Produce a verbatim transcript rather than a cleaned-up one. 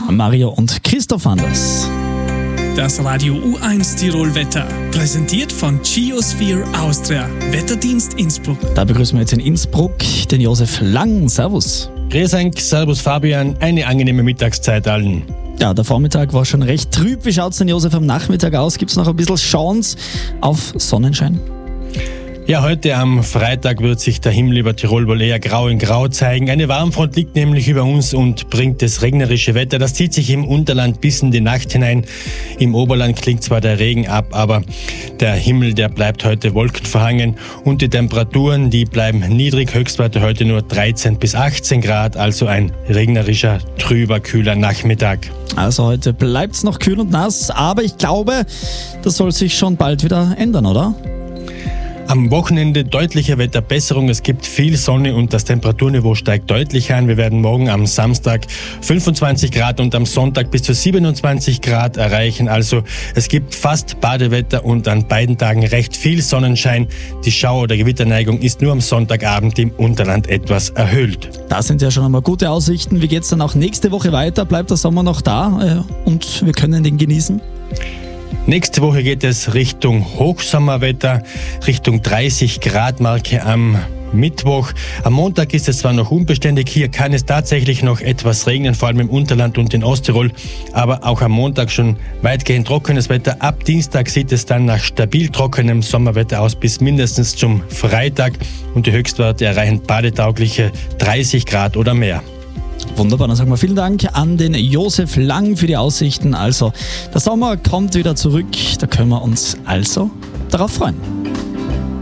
Mario und Christoph Anders. Das Radio U eins Tirol Wetter, präsentiert von Geosphere Austria, Wetterdienst Innsbruck. Da begrüßen wir jetzt in Innsbruck den Josef Lang. Servus. Grüß euch, servus Fabian, eine angenehme Mittagszeit allen. Ja, der Vormittag war schon recht trüb. Wie schaut es denn, Josef, am Nachmittag aus? Gibt es noch ein bisschen Chance auf Sonnenschein? Ja, heute am Freitag wird sich der Himmel über Tirol wohl eher grau in grau zeigen. Eine Warmfront liegt nämlich über uns und bringt das regnerische Wetter. Das zieht sich im Unterland bis in die Nacht hinein. Im Oberland klingt zwar der Regen ab, aber der Himmel, der bleibt heute wolkenverhangen. Und die Temperaturen, die bleiben niedrig. Höchstwerte heute nur dreizehn bis achtzehn Grad, also ein regnerischer, trüber, kühler Nachmittag. Also heute bleibt es noch kühl und nass, aber ich glaube, das soll sich schon bald wieder ändern, oder? Am Wochenende deutliche Wetterbesserung. Es gibt viel Sonne und das Temperaturniveau steigt deutlich an. Wir werden morgen am Samstag fünfundzwanzig Grad und am Sonntag bis zu siebenundzwanzig Grad erreichen. Also es gibt fast Badewetter und an beiden Tagen recht viel Sonnenschein. Die Schauer- oder Gewitterneigung ist nur am Sonntagabend im Unterland etwas erhöht. Das sind ja schon einmal gute Aussichten. Wie geht es dann auch nächste Woche weiter? Bleibt der Sommer noch da äh, und wir können den genießen? Nächste Woche geht es Richtung Hochsommerwetter, Richtung dreißig Grad Marke am Mittwoch. Am Montag ist es zwar noch unbeständig, hier kann es tatsächlich noch etwas regnen, vor allem im Unterland und in Osttirol, aber auch am Montag schon weitgehend trockenes Wetter. Ab Dienstag sieht es dann nach stabil trockenem Sommerwetter aus bis mindestens zum Freitag und die Höchstwerte erreichen badetaugliche dreißig Grad oder mehr. Wunderbar, dann sagen wir vielen Dank an den Josef Lang für die Aussichten. Also, der Sommer kommt wieder zurück, da können wir uns also darauf freuen.